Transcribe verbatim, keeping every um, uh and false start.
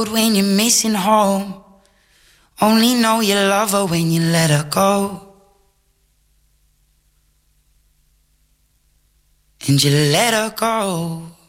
road when you're missing home. Only know you love her when you let her go. And you let her go.